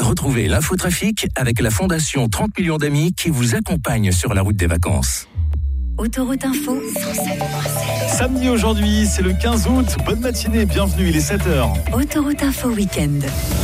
Retrouvez l'infotrafic avec la Fondation 30 millions d'amis qui vous accompagne sur la route des vacances. Autoroute Info 107.7. Samedi aujourd'hui, c'est le 15 août. Bonne matinée, bienvenue, il est 7h. Autoroute Info Week-end.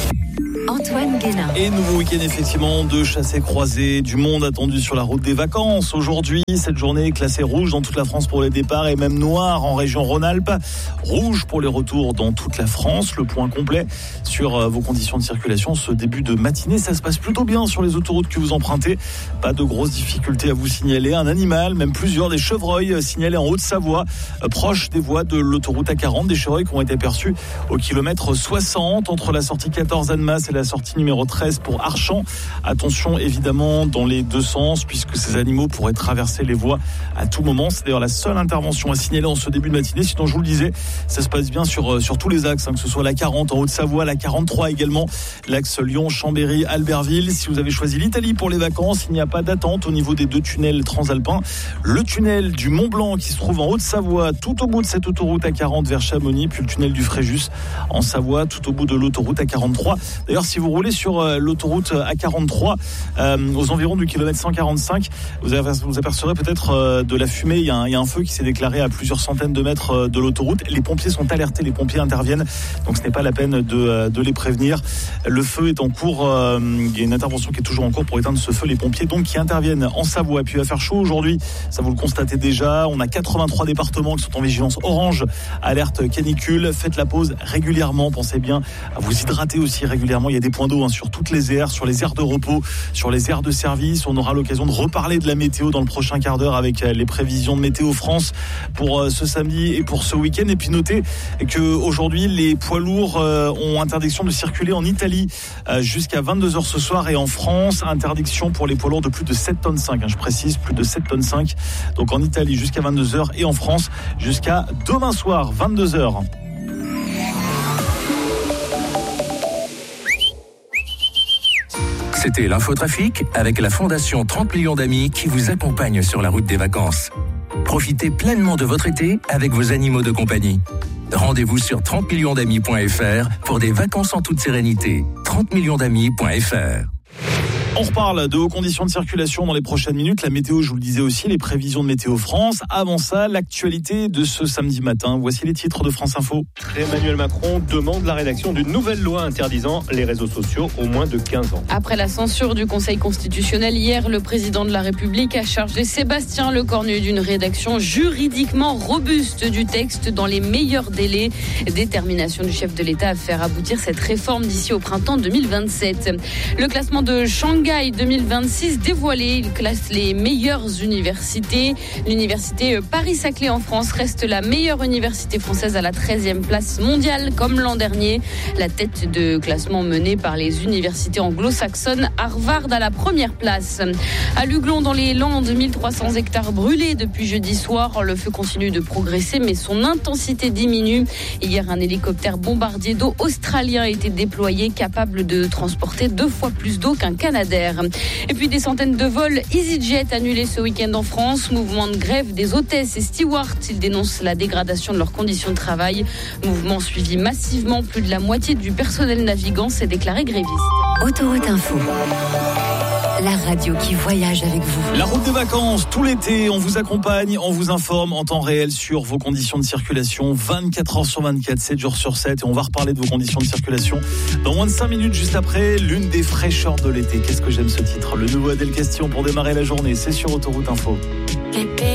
Antoine Guénin. Et nouveau week-end effectivement de chassés-croisés, du monde attendu sur la route des vacances. Aujourd'hui, cette journée est classée rouge dans toute la France pour les départs et même noire en région Rhône-Alpes. Rouge pour les retours dans toute la France. Le point complet sur vos conditions de circulation ce début de matinée. Ça se passe plutôt bien sur les autoroutes que vous empruntez. Pas de grosses difficultés à vous signaler. Un animal, même plusieurs, des chevreuils signalés en Haute-Savoie, proche des voies de l'autoroute A40. Des chevreuils qui ont été aperçus au kilomètre 60 entre la sortie 14 Annemasse et la sortie numéro 13 pour Archamps. Attention évidemment dans les deux sens puisque ces animaux pourraient traverser les voies à tout moment. C'est d'ailleurs la seule intervention à signaler en ce début de matinée. Sinon je vous le disais, ça se passe bien sur tous les axes, que ce soit la 40 en Haute-Savoie, la 43 également, l'axe Lyon, Chambéry, Albertville. Si vous avez choisi l'Italie pour les vacances, il n'y a pas d'attente au niveau des deux tunnels transalpins. Le tunnel du Mont-Blanc qui se trouve en Haute-Savoie tout au bout de cette autoroute A40 vers Chamonix, puis le tunnel du Fréjus en Savoie tout au bout de l'autoroute A43. D'ailleurs si vous roulez sur l'autoroute A43 aux environs du kilomètre 145, vous apercevrez peut-être de la fumée. Il y a un feu qui s'est déclaré à plusieurs centaines de mètres de l'autoroute. Les pompiers sont alertés, les pompiers interviennent, donc ce n'est pas la peine de les prévenir. Le feu est en cours, il y a une intervention qui est toujours en cours pour éteindre ce feu. Les pompiers donc qui interviennent en Savoie. Puis il va faire chaud aujourd'hui, ça vous le constatez déjà. On a 83 départements qui sont en vigilance orange, alerte canicule. Faites la pause régulièrement, pensez bien à vous hydrater aussi régulièrement. Il y a des points d'eau sur toutes les aires, sur les aires de repos, sur les aires de service. On aura l'occasion de reparler de la météo dans le prochain quart d'heure avec les prévisions de Météo France pour ce samedi et pour ce week-end. Et puis notez qu'aujourd'hui, les poids lourds ont interdiction de circuler en Italie jusqu'à 22h ce soir et en France, interdiction pour les poids lourds de plus de 7,5 tonnes. Je précise, plus de 7,5 tonnes. Donc en Italie jusqu'à 22h et en France jusqu'à demain soir, 22h. C'était l'infotrafic avec la Fondation 30 millions d'amis qui vous accompagne sur la route des vacances. Profitez pleinement de votre été avec vos animaux de compagnie. Rendez-vous sur 30millionsdamis.fr pour des vacances en toute sérénité. 30millionsdamis.fr. On reparle de vos conditions de circulation dans les prochaines minutes. La météo, je vous le disais aussi, les prévisions de Météo France. Avant ça, l'actualité de ce samedi matin. Voici les titres de France Info. Emmanuel Macron demande la rédaction d'une nouvelle loi interdisant les réseaux sociaux aux moins de 15 ans. Après la censure du Conseil constitutionnel hier, le président de la République a chargé Sébastien Lecornu d'une rédaction juridiquement robuste du texte dans les meilleurs délais. Détermination du chef de l'État à faire aboutir cette réforme d'ici au printemps 2027. Le classement de Shanghai 2026 dévoilé, il classe les meilleures universités. L'université Paris-Saclay en France reste la meilleure université française à la 13e place mondiale comme l'an dernier. La tête de classement menée par les universités anglo-saxonnes, Harvard à la première place. À Luglon dans les Landes, 1300 hectares brûlés depuis jeudi soir. Le feu continue de progresser mais son intensité diminue. Hier, un hélicoptère bombardier d'eau australien a été déployé, capable de transporter 2 fois plus d'eau qu'un Canadair. Et puis des centaines de vols EasyJet annulés ce week-end en France. Mouvement de grève des hôtesses et stewards. Ils dénoncent la dégradation de leurs conditions de travail. Mouvement suivi massivement. Plus de la moitié du personnel navigant s'est déclaré gréviste. Autoroute Info. La radio qui voyage avec vous. La route des vacances, tout l'été, on vous accompagne, on vous informe en temps réel sur vos conditions de circulation, 24 heures sur 24, 7 jours sur 7. Et on va reparler de vos conditions de circulation dans moins de 5 minutes, juste après l'une des fraîcheurs de l'été. Qu'est-ce que j'aime ce titre. Le nouveau Adèle Question pour démarrer la journée, c'est sur Autoroute Info.